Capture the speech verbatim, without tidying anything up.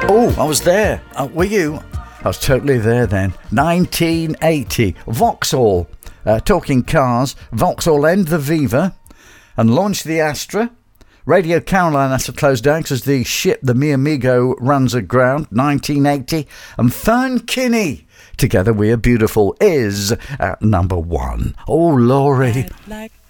Oh, I was there. Uh, were you? I was totally there then. nineteen eighty. Vauxhall. Uh, talking cars. Vauxhall end the Viva and launched the Astra. Radio Caroline has to close down because the ship, the Mi Amigo, runs aground. nineteen eighty. And Fern Kinney, Together We Are Beautiful, is at number one. Oh, Laurie. Like